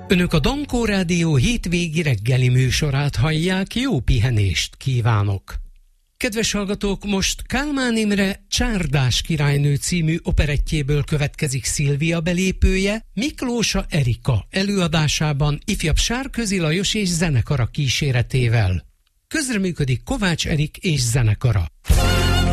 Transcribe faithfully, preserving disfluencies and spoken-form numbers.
Önök a Dankó Rádió hétvégi reggeli műsorát hallják, jó pihenést kívánok! Kedves hallgatók, most Kálmán Imre Csárdás királynő című operettjéből következik Szilvia belépője, Miklósa Erika előadásában ifjabb Sárközi Lajos és zenekara kíséretével. Közreműködik Kovács Erik és zenekara.